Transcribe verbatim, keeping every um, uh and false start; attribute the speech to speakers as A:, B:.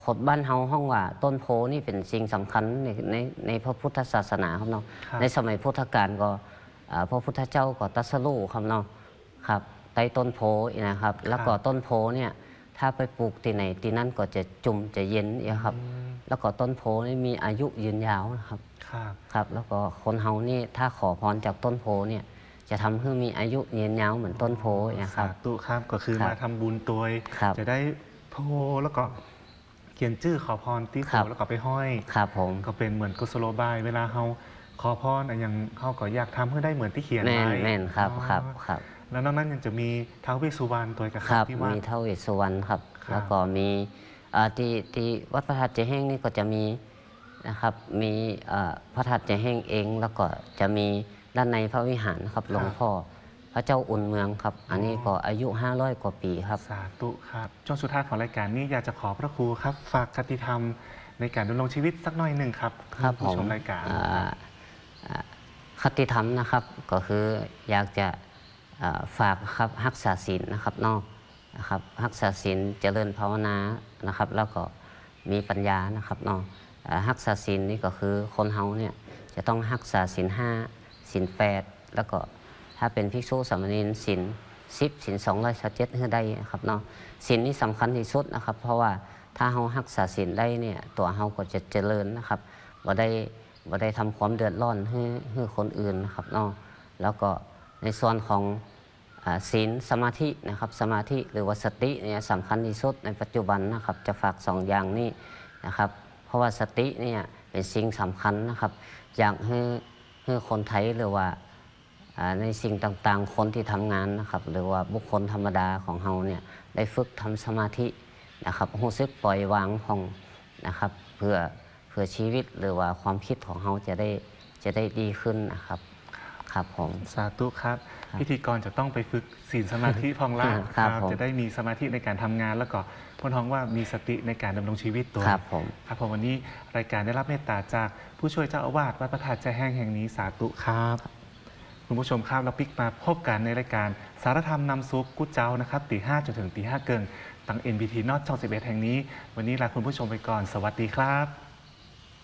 A: คนบ้านเฮาห้องว่าต้นโพนี่เป็นสิ่งสำคัญในในในพระพุทธศาสนาครับเนาะในสมัยพุทธกาลก็พระพุทธเจ้าก็ตรัสรู้ครับเนาะครับใต้ต้นโพนะครับแล้วก็ต้นโพเนี่ยถ้าไปปลูกที่ไหนที่นั่นก็จะจุ่มจะเย็นนะครับแล้วก็ต้นโพนี่มีอายุยืนยาวนะครับครับแล้วก็คนเฮานี่ถ้าขอพรจากต้นโพเนี่ยจะทำให้มีอายุยืนยาวเหมือนต้นโพนะครับ
B: ตุครับก็คือมาทำบุญตัวจะได้โพแล้วก็เขียนชื่อขอพรที่โพแล้วก็ไปห้อย
A: ครับผม
B: ก็เป็นเหมือนกุศโลบายเวลาเขาขอพรอย่างเขาก็อยากทำให้ได้เหมือนที่เขียนไว้
A: แม่นครับครับครับ
B: แล้วนอกนั้นยังจะมีท้าวเวสสุวรรณตัวกับ
A: ครับ
B: ที่ว่า
A: มีท้าวเวสสุวรรณครับแล้วก็มีที่ที่วัดพระธาตุเจแห้งนี่ก็จะมีนะครับมีพระธาตุเจแห้งเองแล้วก็จะมีด้านในพระวิหารครับหลวงพ่อพระเจ้าอุ่นเมืองครับอันนี้ก็อายุห้าร้อยกว่าปีครับ
B: สาธุครับช่วงสุดท้ายของรายการนี้อยากจะขอพระครูครับฝากคติธรรมในการดำรงชีวิตสักหน่อยหนึ่งครับ
A: ครับ
B: ผู้ชมรายการ
A: คติธรรมนะครับก็คืออยากจะฝากครับรักษาศีลนะครับนอกนะครับรักษาศีลเจริญภาวนานะครับแล้วก็มีปัญญานะครับนอกรักษาศีลนี่ก็คือคนเฮาเนี่ยจะต้องรักษาศีลห้าศีลแปดแล้วก็ถ้าเป็นภิกษุสามเณรศีลสิบศีลสองร้อยสิบเจ็ดให้ได้ครับเนาะศีลนี้สำคัญที่สุดนะครับเพราะว่าถ้าเฮารักษาศีลได้เนี่ยตัวเฮาก็จะเจริญนะครับบ่ได้บ่ได้ทำความเดือดร้อนให้ให้คนอื่นนะครับเนาะแล้วก็ในส่วนของศีลสมาธินะครับสมาธิหรือว่าสติเนี่ยสำคัญที่สุดในปัจจุบันนะครับจะฝากสองอย่างนี้นะครับเพราะว่าสติเนี่ยเป็นสิ่งสำคัญนะครับอยากให้ให้คนไทยหรือว่าในสิ่งต่างๆคนที่ทำงานนะครับหรือว่าบุคคลธรรมดาของเราเนี่ยได้ฝึกทำสมาธินะครับรู้สึกปล่อยวางของนะครับเพื่อเพื่อชีวิตหรือว่าความคิดของเราจะได้จะได้ดีขึ้นนะครับครับผม
B: สาธุครับพิธีกรจะต้องไปฝึกศีลสมาธิพองล่าครับจะได้มีสมาธิในการทำงานแล้วก็พ้นท้องว่ามีสติในการดำรงชีวิตตัว
A: ครับผม
B: ครับผมวันนี้รายการได้รับเมตตาจากผู้ช่วยเจ้าอาวาสวัดพระธาตุเจแห้งแห่งนี้สาธุครับคุณผู้ชมครับเราพลิกมาพบกันในรายการสารธรรมนำซุปกุ๊ดเจ้านะครับตีห้าจนถึงตีห้าเกินตั้ง เอ็น บี ที นอตช่องสิบเอ็ดแห่งนี้วันนี้ลาคุณผู้ชมไปก่อนสวัสดีครับ